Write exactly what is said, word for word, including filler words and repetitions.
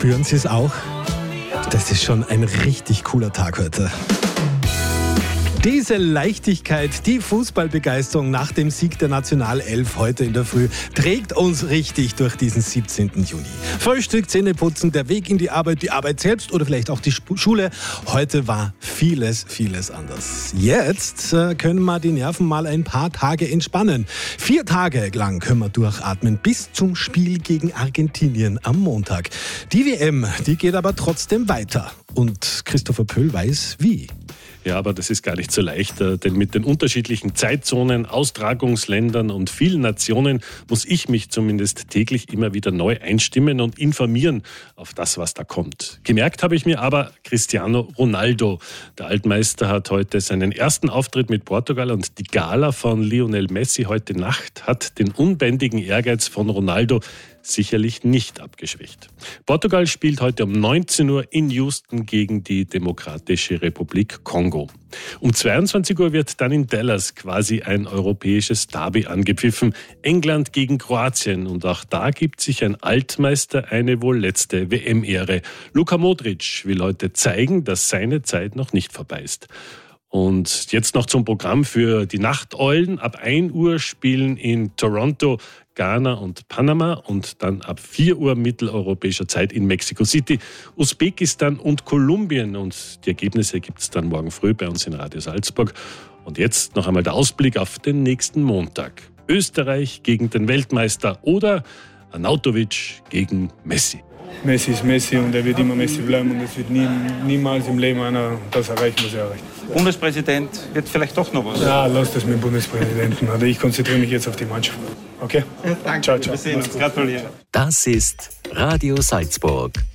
Spüren Sie es auch? Das ist schon ein richtig cooler Tag heute. Diese Leichtigkeit, die Fußballbegeisterung nach dem Sieg der Nationalelf heute in der Früh trägt uns richtig durch diesen siebzehnten Juni. Frühstück, Zähneputzen, der Weg in die Arbeit, die Arbeit selbst oder vielleicht auch die Sp- Schule. Heute war vieles, vieles anders. Jetzt äh, können wir die Nerven mal ein paar Tage entspannen. Vier Tage lang können wir durchatmen bis zum Spiel gegen Argentinien am Montag. Die W M, die geht aber trotzdem weiter. Und Christopher Pöll weiß wie. Ja, aber das ist gar nicht so leicht, denn mit den unterschiedlichen Zeitzonen, Austragungsländern und vielen Nationen muss ich mich zumindest täglich immer wieder neu einstimmen und informieren auf das, was da kommt. Gemerkt habe ich mir aber Cristiano Ronaldo. Der Altmeister hat heute seinen ersten Auftritt mit Portugal und die Gala von Lionel Messi heute Nacht hat den unbändigen Ehrgeiz von Ronaldo sicherlich nicht abgeschwächt. Portugal spielt heute um neunzehn Uhr in Houston gegen die Demokratische Republik Kongo. Um zweiundzwanzig Uhr wird dann in Dallas quasi ein europäisches Derby angepfiffen. England gegen Kroatien. Und auch da gibt sich ein Altmeister eine wohl letzte W M-Ehre. Luka Modric will heute zeigen, dass seine Zeit noch nicht vorbei ist. Und jetzt noch zum Programm für die Nachteulen. Ab ein Uhr spielen in Toronto Ghana und Panama und dann ab vier Uhr mitteleuropäischer Zeit in Mexico City, Usbekistan und Kolumbien. Und die Ergebnisse gibt es dann morgen früh bei uns in Radio Salzburg. Und jetzt noch einmal der Ausblick auf den nächsten Montag. Österreich gegen den Weltmeister oder Arnautovic gegen Messi. Messi ist Messi und er wird immer Messi bleiben und es wird nie, niemals im Leben einer das erreichen, was er erreicht. Bundespräsident wird vielleicht doch noch was. Ja, lass das mit dem Bundespräsidenten. Also ich konzentriere mich jetzt auf die Mannschaft. Okay? Ja, danke. Ciao, ciao. Wir sehen uns. Gratuliere. Das ist Radio Salzburg.